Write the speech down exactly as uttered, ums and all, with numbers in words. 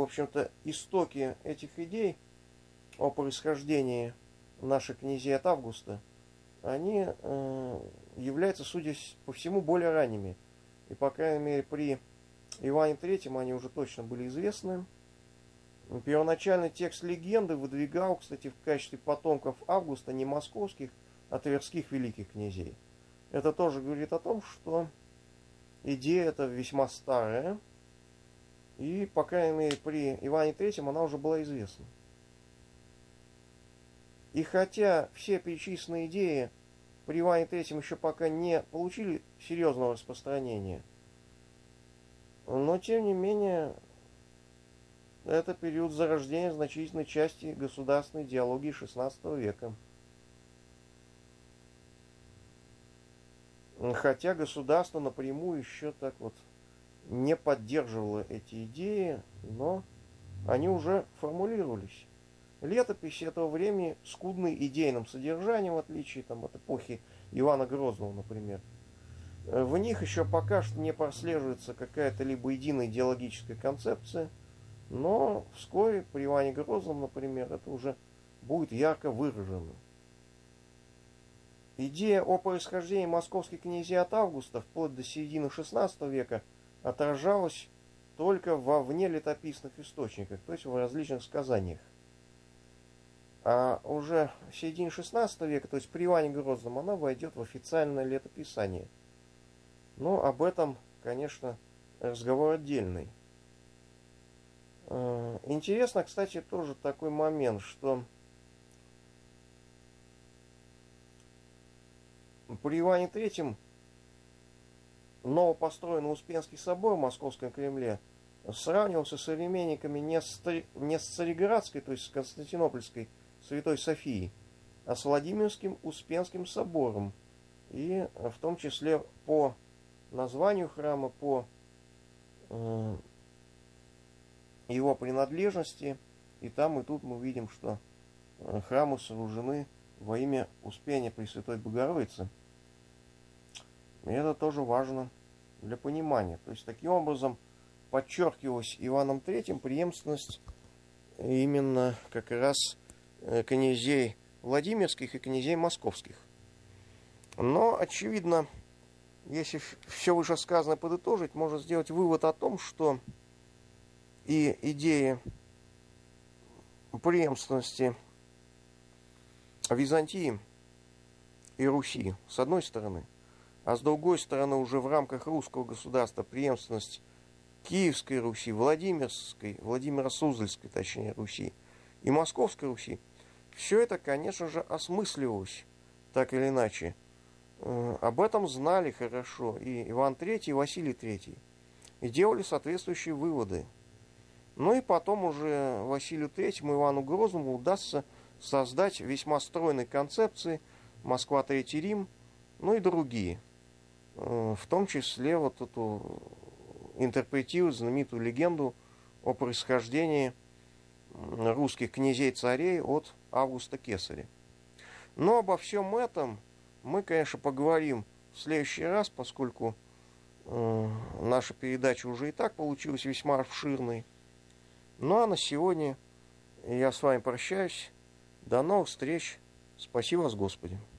общем-то, истоки этих идей о происхождении наших князей от Августа, они э, являются, судя по всему, более ранними. И, по крайней мере, при Иване Третьем они уже точно были известны. Первоначальный текст легенды выдвигал, кстати, в качестве потомков Августа не московских, а тверских великих князей. Это тоже говорит о том, что идея эта весьма старая, и, по крайней мере, при Иване Третьем она уже была известна. И хотя все перечисленные идеи при Иване Третьем еще пока не получили серьезного распространения, но, тем не менее, это период зарождения значительной части государственной идеологии шестнадцатого века. Хотя государство напрямую еще так вот не поддерживало эти идеи, но они уже формулировались. Летописи этого времени скудны идейным содержанием, в отличие там, от эпохи Ивана Грозного, например. В них еще пока что не прослеживается какая-то либо единая идеологическая концепция, но вскоре при Иване Грозном, например, это уже будет ярко выражено. Идея о происхождении московских князей от Августа вплоть до середины шестнадцатого века отражалась только во внелетописных источниках, то есть в различных сказаниях. А уже в середине шестнадцатого века, то есть при Иване Грозном, она войдет в официальное летописание. Но об этом, конечно, разговор отдельный. Интересно, кстати, тоже такой момент, что при Иване Третьем новопостроенный Успенский собор в Московском Кремле сравнивался с современниками не с, не с Цареградской, то есть с Константинопольской Святой Софией, а с Владимирским Успенским собором. И в том числе по названию храма, по э, его принадлежности. И там, и тут мы видим, что храмы сооружены во имя Успения Пресвятой Богородицы. И это тоже важно для понимания. То есть, таким образом, подчеркивалась Иваном Третьим преемственность именно как раз князей Владимирских и князей Московских. Но, очевидно, если все вышесказанное подытожить, можно сделать вывод о том, что и идеи преемственности Византии и Руси, с одной стороны, а с другой стороны, уже в рамках русского государства преемственность Киевской Руси, Владимирской, Владимиро-Суздальской, точнее, Руси и Московской Руси, все это, конечно же, осмысливалось так или иначе. Об этом знали хорошо и Иван Третий, и Василий Третий, и делали соответствующие выводы. Ну и потом уже Василию Третьему, Ивану Грозному удастся создать весьма стройные концепции «Москва, Третий Рим», ну и другие. В том числе вот эту интерпретируют знаменитую легенду о происхождении русских князей-царей от Августа Кесаря. Но обо всем этом мы, конечно, поговорим в следующий раз, поскольку э, наша передача уже и так получилась весьма обширной. Ну а на сегодня я с вами прощаюсь. До новых встреч. Спаси вас, Господи.